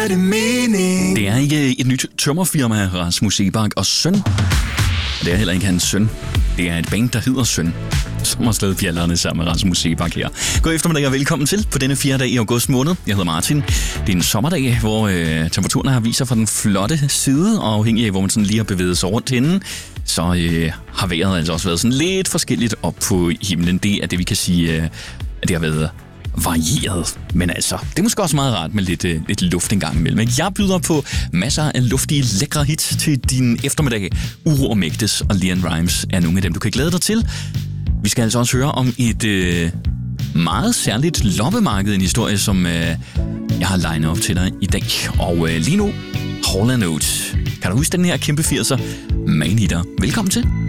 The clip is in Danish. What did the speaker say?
giver det mening. Det er ikke et nyt tømmerfirma, Rasmus Seebach og Søn. Det er heller ikke hans søn. Det er et band, der hedder Søn, som har slået fjallerne sammen med Rasmus Seebach her. God eftermiddag og velkommen til på denne 4. dag i august måned. Jeg hedder Martin. Det er en sommerdag, hvor temperaturen har vist sig fra den flotte side, og afhængig af, hvor man sådan lige har bevæget sig rundt henne, så har vejret altså også været sådan lidt forskelligt op på himlen. Det er det, vi kan sige, at det har været varieret. Men altså, det er måske også meget rart med lidt luft en gang imellem. Jeg byder på masser af luftige, lækre hits til din eftermiddag. Uro og Mægtes og Leon Rimes er nogle af dem, du kan glæde dig til. Vi skal altså også høre om et meget særligt loppemarked, en historie, som jeg har legnet op til dig i dag. Og lige nu, Hall & Oates. Kan du huske den her kæmpe 80'er? Man Eater. Velkommen til.